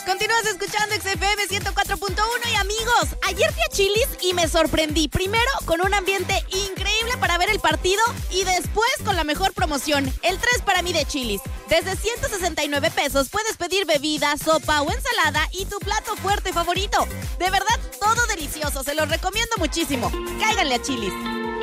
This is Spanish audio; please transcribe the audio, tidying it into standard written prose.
Continúas escuchando XFM 104.1 y amigos, ayer fui a Chili's y me sorprendí. Primero con un ambiente increíble para ver el partido y después con la mejor promoción, el 3 para mí de Chili's. Desde 169 pesos puedes pedir bebida, sopa o ensalada y tu plato fuerte favorito. De verdad, todo delicioso, se los recomiendo muchísimo. Cáiganle a Chili's.